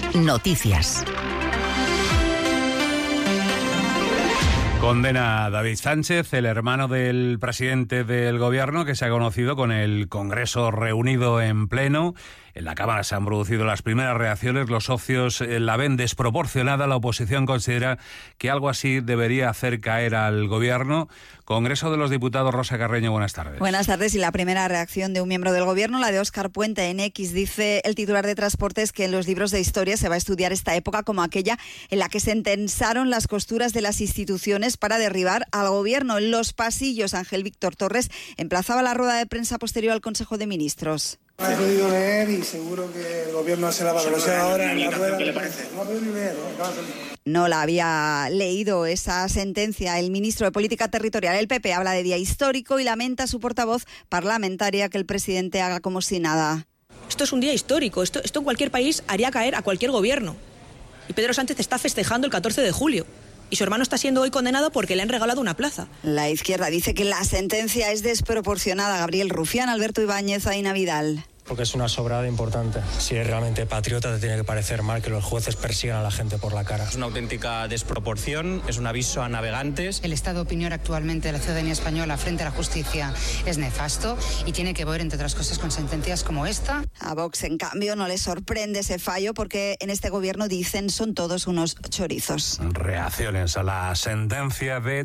Noticias. Condena a David Sánchez, el hermano del presidente del gobierno, que se ha conocido con el Congreso reunido en pleno. En la Cámara se han producido las primeras reacciones. Los socios la ven desproporcionada. La oposición considera que algo así debería hacer caer al gobierno. Congreso de los Diputados, Rosa Carreño, buenas tardes. Buenas tardes. Y la primera reacción de un miembro del gobierno, la de Óscar Puente en X. Dice el titular de Transportes que en los libros de historia se va a estudiar esta época como aquella en la que se entensaron las costuras de las instituciones para derribar al gobierno. En los pasillos, Ángel Víctor Torres emplazaba la rueda de prensa posterior al Consejo de Ministros. No he podido leer y seguro que el gobierno hace la valoración ahora en la rueda. ¿Qué le parece? No he podido ni leer, No la había leído esa sentencia el ministro de Política Territorial. El PP habla de día histórico y lamenta a su portavoz parlamentaria que el presidente haga como si nada. Esto es un día histórico. Esto en cualquier país haría caer a cualquier gobierno. Y Pedro Sánchez está festejando el 14 de julio. Y su hermano está siendo hoy condenado porque le han regalado una plaza. La izquierda dice que la sentencia es desproporcionada. Gabriel Rufián, Alberto Ibáñez, Aina Vidal. Porque es una sobrada importante. Si eres realmente patriota, te tiene que parecer mal que los jueces persigan a la gente por la cara. Es una auténtica desproporción, es un aviso a navegantes. El estado de opinión actualmente de la ciudadanía española frente a la justicia es nefasto y tiene que ver, entre otras cosas, con sentencias como esta. A Vox, en cambio, no le sorprende ese fallo porque en este gobierno dicen son todos unos chorizos. Reacciones a la sentencia de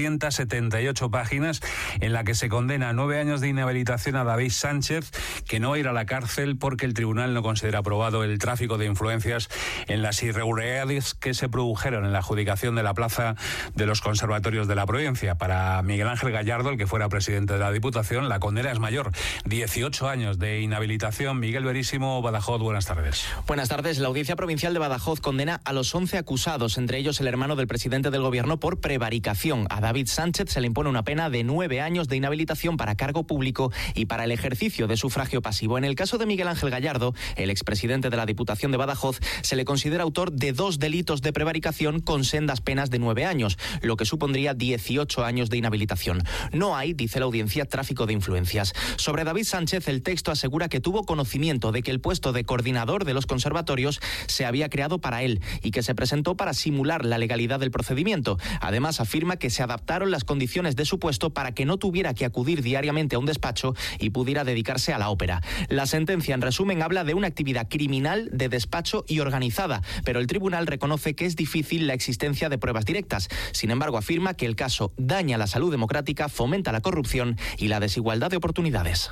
378 páginas en la que se condena a 9 años de inhabilitación a David Sánchez, que no irá a la cárcel porque el tribunal no considera aprobado el tráfico de influencias en las irregularidades que se produjeron en la adjudicación de la plaza de los conservatorios de la provincia. Para Miguel Ángel Gallardo, el que fuera presidente de la Diputación, la condena es mayor. 18 años de inhabilitación. Miguel Verísimo, Badajoz, buenas tardes. Buenas tardes. La Audiencia Provincial de Badajoz condena a los 11 acusados, entre ellos el hermano del presidente del gobierno, por prevaricación. A David Sánchez se le impone una pena de 9 años de inhabilitación para cargo público y para el ejercicio de sufragio pasivo. En el caso de Miguel Ángel Gallardo, el expresidente de la Diputación de Badajoz, se le considera autor de 2 delitos de prevaricación con sendas penas de 9 años, lo que supondría 18 años de inhabilitación. No hay, dice la audiencia, tráfico de influencias. Sobre David Sánchez, el texto asegura que tuvo conocimiento de que el puesto de coordinador de los conservatorios se había creado para él y que se presentó para simular la legalidad del procedimiento. Además, afirma que se adaptaron las condiciones de su puesto para que no tuviera que acudir diariamente a un despacho y pudiera dedicarse a la ópera. La sentencia, en resumen, habla de una actividad criminal de despacho y organizada, pero el tribunal reconoce que es difícil la existencia de pruebas directas. Sin embargo, afirma que el caso daña la salud democrática, fomenta la corrupción y la desigualdad de oportunidades.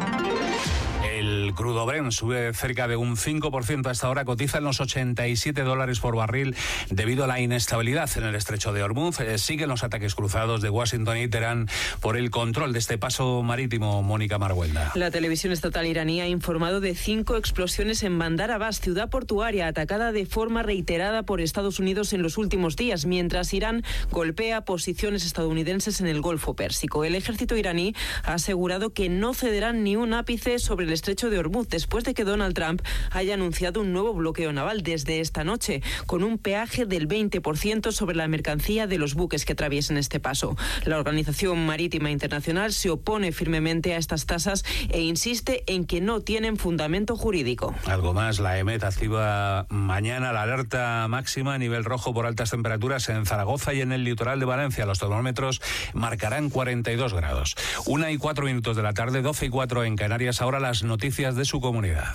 El crudo Brent sube cerca de un 5% hasta ahora, cotiza en los $87 por barril debido a la inestabilidad en el estrecho de Hormuz. Siguen los ataques cruzados de Washington y Teherán por el control de este paso marítimo. Mónica Marguelda. La televisión estatal iraní ha informado de 5 explosiones en Bandar Abbas, ciudad portuaria atacada de forma reiterada por Estados Unidos en los últimos días, mientras Irán golpea posiciones estadounidenses en el Golfo Pérsico. El ejército iraní ha asegurado que no cederán ni un ápice sobre el estrecho de Hormuz después de que Donald Trump haya anunciado un nuevo bloqueo naval desde esta noche, con un peaje del 20% sobre la mercancía de los buques que atraviesen este paso. La Organización Marítima Internacional se opone firmemente a estas tasas e insiste en que no tienen fundamento jurídico. Algo más, la EMET activa mañana la alerta máxima a nivel rojo por altas temperaturas en Zaragoza y en el litoral de Valencia. Los termómetros marcarán 42 grados. 1:04 de la tarde, 12:04 en Canarias. Ahora las noticias de su comunidad.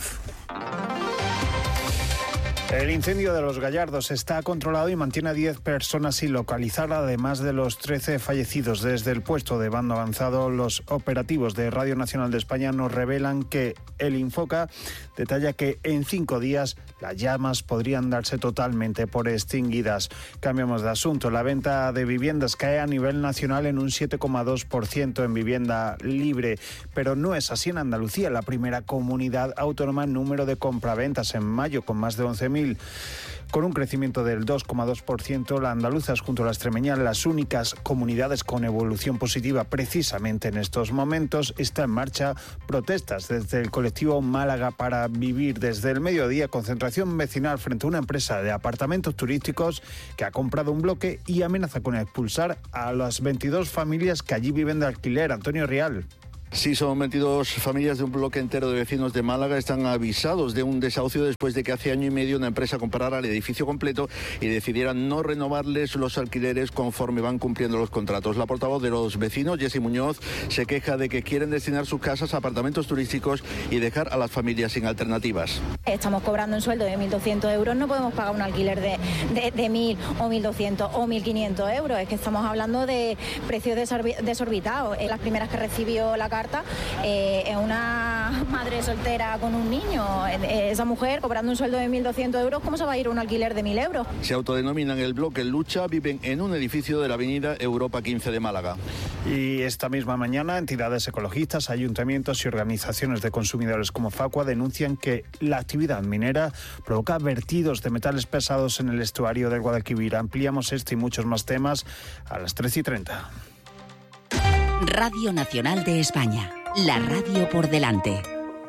El incendio de Los Gallardos está controlado y mantiene a 10 personas sin localizar, además de los 13 fallecidos. Desde el puesto de bando avanzado, los operativos de Radio Nacional de España nos revelan que el Infoca detalla que en 5 días las llamas podrían darse totalmente por extinguidas. Cambiamos de asunto. La venta de viviendas cae a nivel nacional en un 7,2% en vivienda libre, pero no es así en Andalucía, la primera comunidad autónoma en número de compraventas en mayo, con más de 11.000. Con un crecimiento del 2,2%, la andaluza es, junto a la extremeña, las únicas comunidades con evolución positiva. Precisamente en estos momentos está en marcha protestas desde el colectivo Málaga para Vivir. Desde el mediodía, concentración vecinal frente a una empresa de apartamentos turísticos que ha comprado un bloque y amenaza con expulsar a las 22 familias que allí viven de alquiler. Antonio Rial. Sí, son 22 familias de un bloque entero de vecinos de Málaga. Están avisados de un desahucio después de que hace año y medio una empresa comprara el edificio completo y decidiera no renovarles los alquileres conforme van cumpliendo los contratos. La portavoz de los vecinos, Jessie Muñoz, se queja de que quieren destinar sus casas a apartamentos turísticos y dejar a las familias sin alternativas. Estamos cobrando un sueldo de 1.200 euros, no podemos pagar un alquiler de 1.000 o 1.200 o 1.500 euros. Es que estamos hablando de precios desorbitados. Las primeras que recibió la carta es una madre soltera con un niño. Esa mujer cobrando un sueldo de 1.200 euros, ¿cómo se va a ir a un alquiler de 1.000 euros? Se autodenominan el bloque Lucha, viven en un edificio de la avenida Europa 15 de Málaga. Y esta misma mañana, entidades ecologistas, ayuntamientos y organizaciones de consumidores como Facua denuncian que la actividad minera provoca vertidos de metales pesados en el estuario del Guadalquivir. Ampliamos este y muchos más temas a las 13:30. Radio Nacional de España, la radio por delante.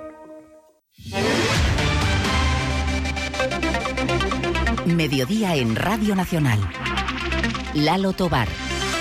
Mediodía en Radio Nacional. Lalo Tobar.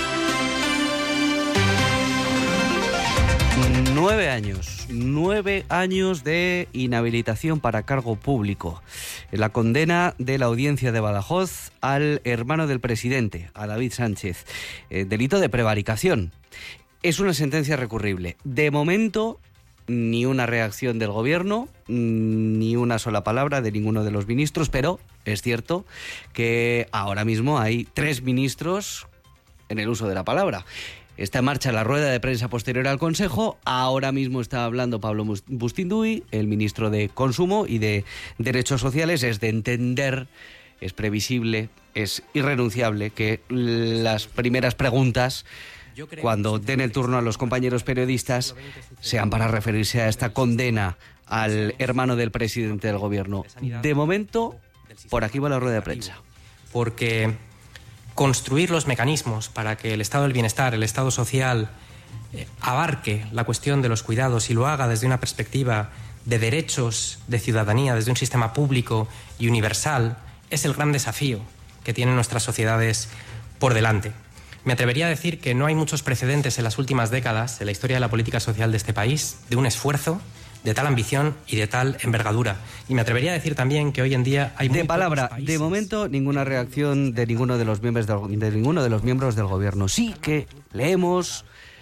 9 años de inhabilitación para cargo público. La condena de la audiencia de Badajoz al hermano del presidente, a David Sánchez. Delito de prevaricación. Es una sentencia recurrible. De momento, ni una reacción del gobierno, ni una sola palabra de ninguno de los ministros, pero es cierto que ahora mismo hay 3 ministros en el uso de la palabra. Está en marcha la rueda de prensa posterior al Consejo. Ahora mismo está hablando Pablo Bustinduy, el ministro de Consumo y de Derechos Sociales. Es de entender, es previsible, es irrenunciable que las primeras preguntas, cuando den el turno a los compañeros periodistas, sean para referirse a esta condena al hermano del presidente del gobierno. De momento, por aquí va la rueda de prensa. Porque construir los mecanismos para que el estado del bienestar, el estado social, abarque la cuestión de los cuidados y lo haga desde una perspectiva de derechos de ciudadanía, desde un sistema público y universal, es el gran desafío que tienen nuestras sociedades por delante. Me atrevería a decir que no hay muchos precedentes en las últimas décadas en la historia de la política social de este país de un esfuerzo de tal ambición y de tal envergadura. Y me atrevería a decir también que hoy en día hay de palabra, de momento, ninguna reacción de ninguno de los miembros del gobierno. Sí que leemos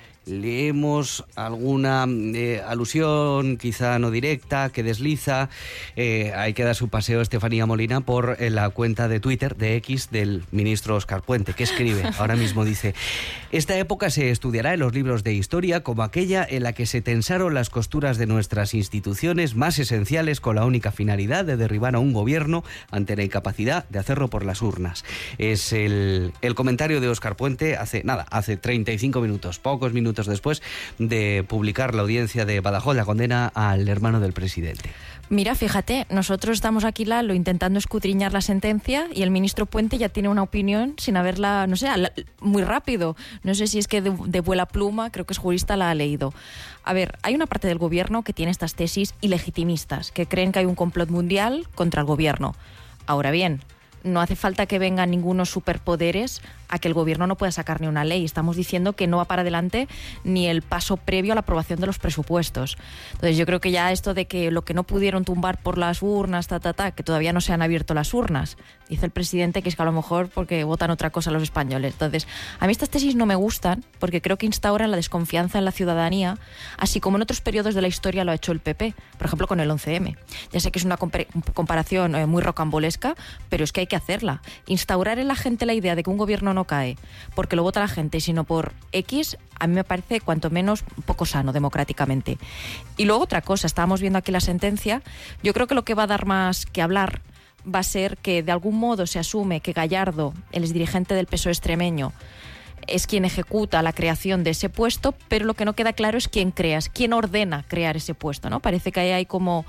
alguna alusión, quizá no directa, que desliza. Hay que dar su paseo Estefanía Molina por la cuenta de Twitter, de X, del ministro Óscar Puente, que escribe, ahora mismo dice: esta época se estudiará en los libros de historia como aquella en la que se tensaron las costuras de nuestras instituciones más esenciales con la única finalidad de derribar a un gobierno ante la incapacidad de hacerlo por las urnas. Es el comentario de Óscar Puente hace 35 minutos, pocos minutos después de publicar la audiencia de Badajoz la condena al hermano del presidente. Mira, fíjate, nosotros estamos aquí, Lalo, intentando escudriñar la sentencia y el ministro Puente ya tiene una opinión sin haberla, no sé, muy rápido. No sé si es que de vuela pluma, creo que es jurista, la ha leído. A ver, hay una parte del gobierno que tiene estas tesis ilegitimistas, que creen que hay un complot mundial contra el gobierno. Ahora bien, no hace falta que vengan ningunos superpoderes a que el gobierno no pueda sacar ni una ley. Estamos diciendo que no va para adelante ni el paso previo a la aprobación de los presupuestos. Entonces yo creo que ya esto de que lo que no pudieron tumbar por las urnas, que todavía no se han abierto las urnas, dice el presidente que es que a lo mejor porque votan otra cosa los españoles. Entonces, a mí estas tesis no me gustan porque creo que instauran la desconfianza en la ciudadanía, así como en otros periodos de la historia lo ha hecho el PP, por ejemplo con el 11M. Ya sé que es una comparación muy rocambolesca, pero es que hay que hacerla. Instaurar en la gente la idea de que un gobierno no cae porque lo vota la gente, sino por X, a mí me parece cuanto menos un poco sano democráticamente. Y luego otra cosa, estábamos viendo aquí la sentencia, yo creo que lo que va a dar más que hablar va a ser que de algún modo se asume que Gallardo, el exdirigente del PSOE extremeño, es quien ejecuta la creación de ese puesto, pero lo que no queda claro es quién ordena crear ese puesto, ¿no? Parece que hay como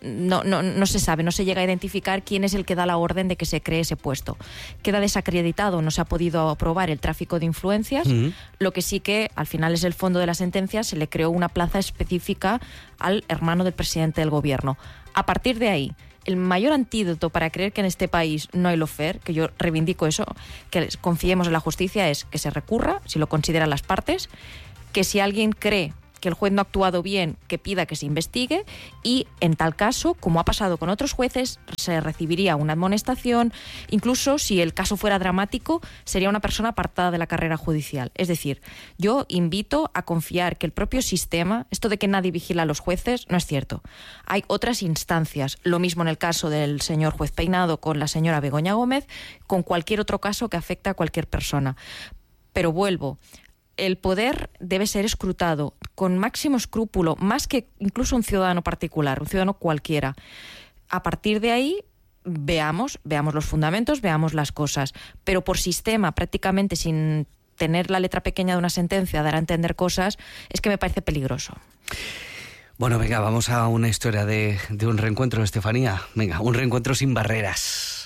no se sabe, no se llega a identificar quién es el que da la orden de que se cree ese puesto. Queda desacreditado, no se ha podido aprobar el tráfico de influencias, lo que sí que al final es el fondo de la sentencia, se le creó una plaza específica al hermano del presidente del gobierno. A partir de ahí, el mayor antídoto para creer que en este país no hay lawfare, que yo reivindico eso, que confiemos en la justicia, es que se recurra, si lo consideran las partes, que si alguien cree que el juez no ha actuado bien, que pida que se investigue y, en tal caso, como ha pasado con otros jueces, se recibiría una amonestación. Incluso, si el caso fuera dramático, sería una persona apartada de la carrera judicial. Es decir, yo invito a confiar que el propio sistema, esto de que nadie vigila a los jueces, no es cierto. Hay otras instancias, lo mismo en el caso del señor juez Peinado con la señora Begoña Gómez, con cualquier otro caso que afecta a cualquier persona. Pero vuelvo, el poder debe ser escrutado con máximo escrúpulo, más que incluso un ciudadano particular, un ciudadano cualquiera. A partir de ahí, veamos los fundamentos, veamos las cosas. Pero por sistema, prácticamente sin tener la letra pequeña de una sentencia, dar a entender cosas, es que me parece peligroso. Bueno, venga, vamos a una historia de un reencuentro, Estefanía. Venga, un reencuentro sin barreras.